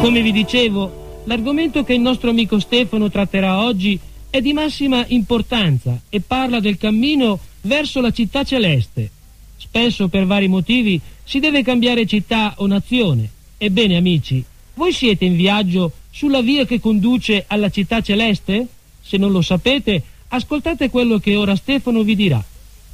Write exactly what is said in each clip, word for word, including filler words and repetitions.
Come vi dicevo, l'argomento che il nostro amico Stefano tratterà oggi è di massima importanza e parla del cammino verso la città celeste. Spesso, per vari motivi, si deve cambiare città o nazione. Ebbene, amici, voi siete in viaggio sulla via che conduce alla città celeste? Se non lo sapete, ascoltate quello che ora Stefano vi dirà.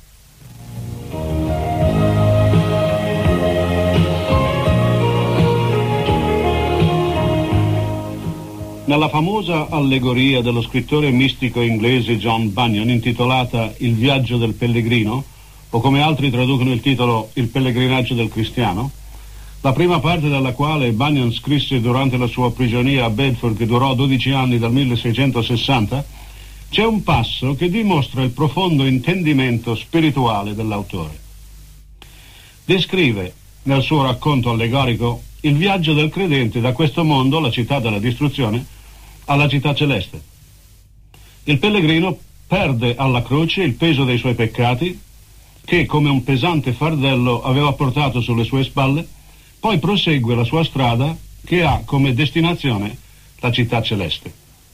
Nella famosa allegoria dello scrittore mistico inglese John Bunyan, intitolata Il viaggio del pellegrino, o come altri traducono il titolo Il pellegrinaggio del cristiano, la prima parte della quale Bunyan scrisse durante la sua prigionia a Bedford, che durò dodici anni dal milleseicentosessanta, c'è un passo che dimostra il profondo intendimento spirituale dell'autore. Descrive nel suo racconto allegorico il viaggio del credente da questo mondo, la città della distruzione, alla città celeste. Il pellegrino perde alla croce il peso dei suoi peccati, che come un pesante fardello aveva portato sulle sue spalle, poi prosegue la sua strada che ha come destinazione la città celeste.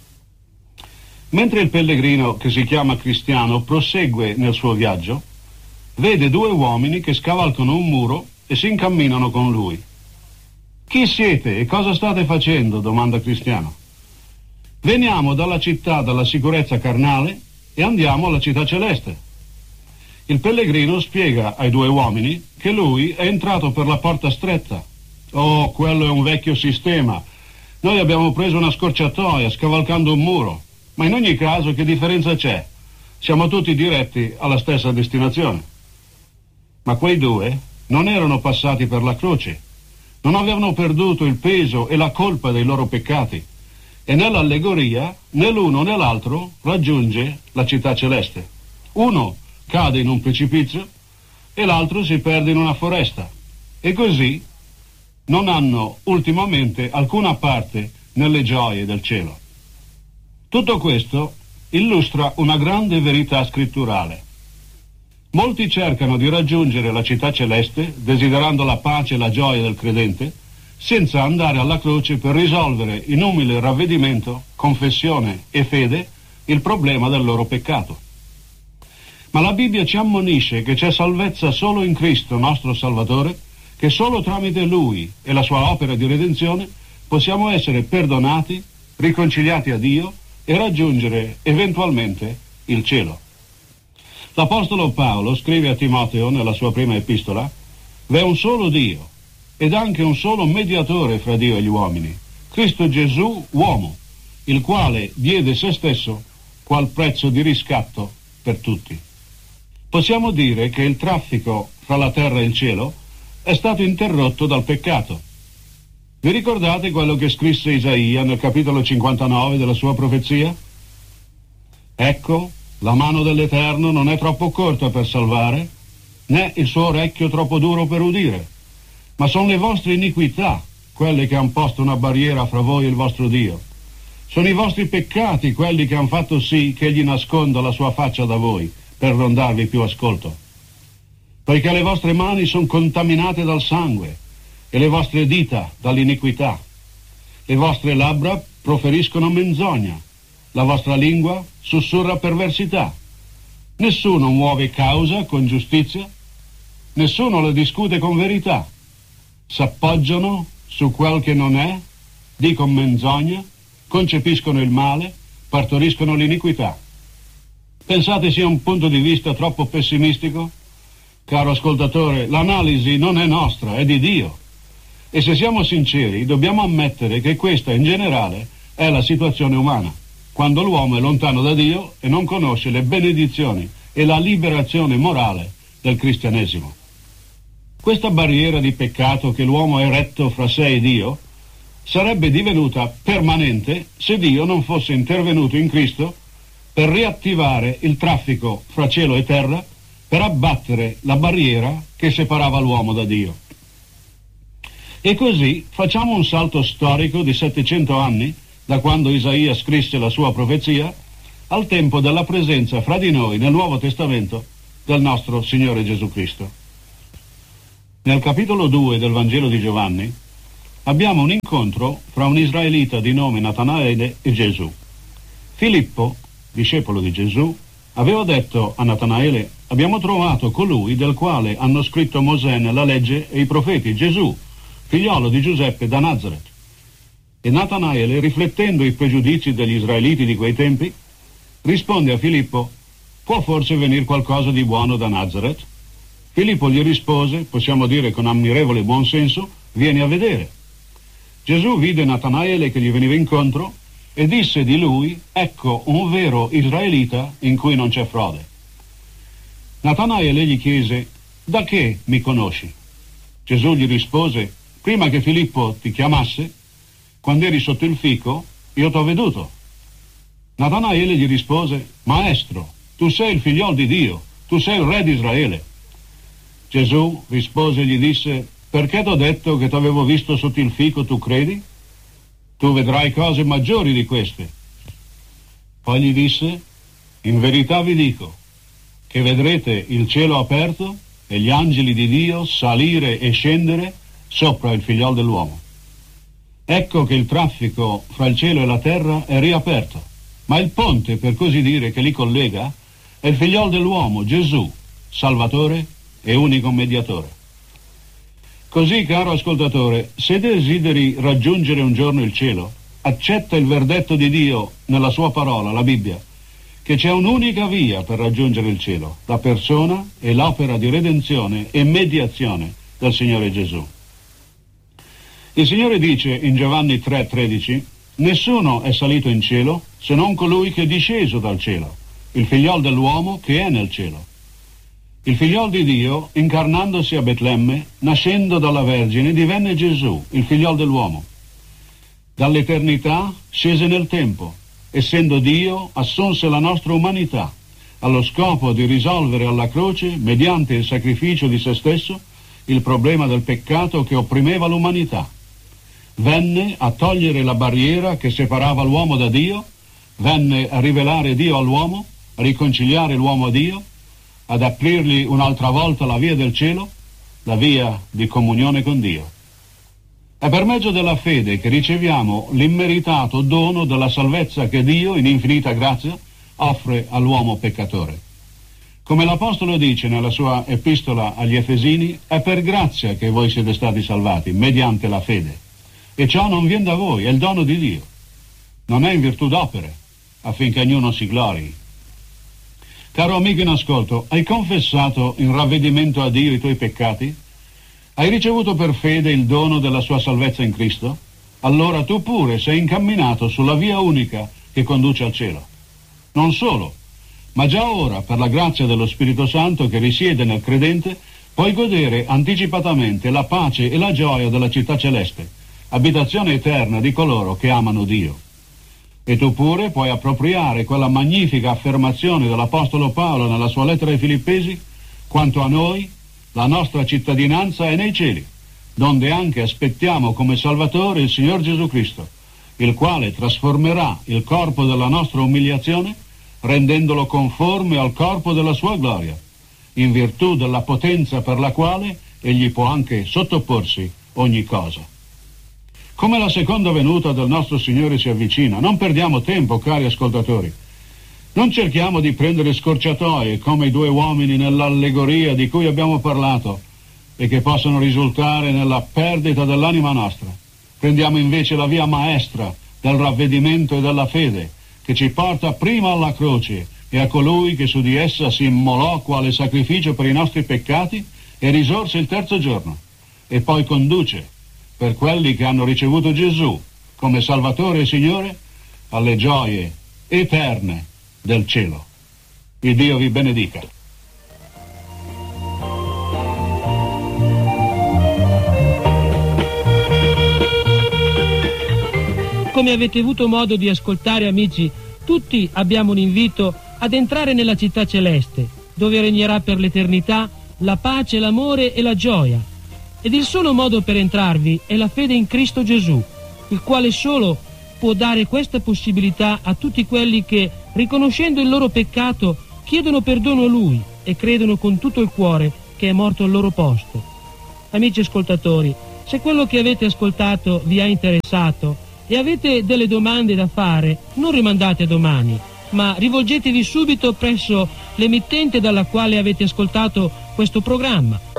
Mentre il pellegrino, che si chiama cristiano, prosegue nel suo viaggio, vede due uomini che scavalcano un muro e si incamminano con lui. «Chi siete e cosa state facendo?» domanda Cristiano. «Veniamo dalla città dalla sicurezza carnale e andiamo alla città celeste». Il pellegrino spiega ai due uomini che lui è entrato per la porta stretta. «Oh, quello è un vecchio sistema. Noi abbiamo preso una scorciatoia scavalcando un muro. Ma in ogni caso che differenza c'è? Siamo tutti diretti alla stessa destinazione». Ma quei due non erano passati per la croce, non avevano perduto il peso e la colpa dei loro peccati, e nell'allegoria né l'uno né l'altro raggiunge la città celeste. Uno cade in un precipizio e l'altro si perde in una foresta, e così non hanno ultimamente alcuna parte nelle gioie del cielo. Tutto questo illustra una grande verità scritturale. Molti cercano di raggiungere la città celeste, desiderando la pace e la gioia del credente, senza andare alla croce per risolvere in umile ravvedimento, confessione e fede il problema del loro peccato. Ma la Bibbia ci ammonisce che c'è salvezza solo in Cristo, nostro Salvatore, che solo tramite Lui e la sua opera di redenzione possiamo essere perdonati, riconciliati a Dio e raggiungere eventualmente il cielo. L'Apostolo Paolo scrive a Timoteo nella sua prima epistola: «V'è un solo Dio ed anche un solo mediatore fra Dio e gli uomini, Cristo Gesù, uomo, il quale diede se stesso qual prezzo di riscatto per tutti». Possiamo dire che il traffico fra la terra e il cielo è stato interrotto dal peccato. Vi ricordate quello che scrisse Isaia nel capitolo cinquantanove della sua profezia? «Ecco, la mano dell'Eterno non è troppo corta per salvare, né il suo orecchio troppo duro per udire, ma sono le vostre iniquità quelle che hanno posto una barriera fra voi e il vostro Dio. Sono i vostri peccati quelli che hanno fatto sì che egli nasconda la sua faccia da voi, per non darvi più ascolto. Poiché le vostre mani sono contaminate dal sangue e le vostre dita dall'iniquità. Le vostre labbra proferiscono menzogna, la vostra lingua sussurra perversità. Nessuno muove causa con giustizia, nessuno la discute con verità. S'appoggiano su quel che non è, dicono menzogna, concepiscono il male, partoriscono l'iniquità». Pensate sia un punto di vista troppo pessimistico? Caro ascoltatore, l'analisi non è nostra, è di Dio. E se siamo sinceri, dobbiamo ammettere che questa in generale è la situazione umana, quando l'uomo è lontano da Dio e non conosce le benedizioni e la liberazione morale del cristianesimo. Questa barriera di peccato che l'uomo ha eretto fra sé e Dio sarebbe divenuta permanente se Dio non fosse intervenuto in Cristo per riattivare il traffico fra cielo e terra, per abbattere la barriera che separava l'uomo da Dio. E così facciamo un salto storico di settecento anni, da quando Isaia scrisse la sua profezia, al tempo della presenza fra di noi nel Nuovo Testamento del nostro Signore Gesù Cristo. Nel capitolo due del Vangelo di Giovanni, abbiamo un incontro fra un israelita di nome Natanaele e Gesù. Filippo, discepolo di Gesù, aveva detto a Natanaele: abbiamo trovato colui del quale hanno scritto Mosè nella legge e i profeti, Gesù, figliolo di Giuseppe da Nazaret. E Natanaele, riflettendo i pregiudizi degli israeliti di quei tempi, risponde a Filippo: può forse venire qualcosa di buono da Nazaret? Filippo gli rispose, possiamo dire con ammirevole buonsenso: vieni a vedere. Gesù vide Natanaele che gli veniva incontro e disse di lui: ecco un vero israelita in cui non c'è frode. Natanaele gli chiese: da che mi conosci? Gesù gli rispose: prima che Filippo ti chiamasse, quando eri sotto il fico, io t'ho veduto. Natanaele gli rispose: maestro, tu sei il figliol di Dio, tu sei il re di Israele. Gesù rispose e gli disse: perché t'ho detto che t'avevo visto sotto il fico, tu credi? Tu vedrai cose maggiori di queste. Poi gli disse: in verità vi dico che vedrete il cielo aperto e gli angeli di Dio salire e scendere sopra il figliol dell'uomo. Ecco che il traffico fra il cielo e la terra è riaperto, ma il ponte, per così dire, che li collega è il figliol dell'uomo, Gesù, Salvatore e unico mediatore. Così, caro ascoltatore, se desideri raggiungere un giorno il cielo, accetta il verdetto di Dio nella sua parola, la Bibbia, che c'è un'unica via per raggiungere il cielo, la persona e l'opera di redenzione e mediazione del Signore Gesù. Il Signore dice in Giovanni tre tredici: nessuno è salito in cielo se non colui che è disceso dal cielo, il figliol dell'uomo che è nel cielo. Il figliol di Dio, incarnandosi a Betlemme, nascendo dalla Vergine, divenne Gesù, il figliol dell'uomo. Dall'eternità scese nel tempo, essendo Dio, assunse la nostra umanità, allo scopo di risolvere alla croce, mediante il sacrificio di se stesso, il problema del peccato che opprimeva l'umanità. Venne a togliere la barriera che separava l'uomo da Dio, venne a rivelare Dio all'uomo, a riconciliare l'uomo a Dio, ad aprirgli un'altra volta la via del cielo, la via di comunione con Dio. È per mezzo della fede che riceviamo l'immeritato dono della salvezza che Dio, in infinita grazia, offre all'uomo peccatore. Come l'Apostolo dice nella sua epistola agli Efesini, è per grazia che voi siete stati salvati, mediante la fede. E ciò non viene da voi, è il dono di Dio. Non è in virtù d'opere, affinché ognuno si glori. Caro amico in ascolto, hai confessato in ravvedimento a Dio i tuoi peccati? Hai ricevuto per fede il dono della sua salvezza in Cristo? Allora tu pure sei incamminato sulla via unica che conduce al cielo. Non solo, ma già ora, per la grazia dello Spirito Santo che risiede nel credente, puoi godere anticipatamente la pace e la gioia della città celeste, abitazione eterna di coloro che amano Dio. E tu pure puoi appropriare quella magnifica affermazione dell'Apostolo Paolo nella sua lettera ai Filippesi: quanto a noi, la nostra cittadinanza è nei cieli, donde anche aspettiamo come Salvatore il Signor Gesù Cristo, il quale trasformerà il corpo della nostra umiliazione, rendendolo conforme al corpo della sua gloria, in virtù della potenza per la quale egli può anche sottoporsi ogni cosa. Come la seconda venuta del nostro Signore si avvicina, non perdiamo tempo, cari ascoltatori. Non cerchiamo di prendere scorciatoie come i due uomini nell'allegoria di cui abbiamo parlato e che possono risultare nella perdita dell'anima nostra. Prendiamo invece la via maestra del ravvedimento e della fede, che ci porta prima alla croce e a colui che su di essa si immolò quale sacrificio per i nostri peccati e risorse il terzo giorno, e poi conduce per quelli che hanno ricevuto Gesù come Salvatore e Signore alle gioie eterne del cielo. Il Dio vi benedica. Come avete avuto modo di ascoltare, amici, tutti abbiamo un invito ad entrare nella città celeste, dove regnerà per l'eternità la pace, l'amore e la gioia. Ed il solo modo per entrarvi è la fede in Cristo Gesù, il quale solo può dare questa possibilità a tutti quelli che, riconoscendo il loro peccato, chiedono perdono a Lui e credono con tutto il cuore che è morto al loro posto. Amici ascoltatori, Se quello che avete ascoltato vi ha interessato e avete delle domande da fare, non rimandate a domani, ma rivolgetevi subito presso l'emittente dalla quale avete ascoltato questo programma.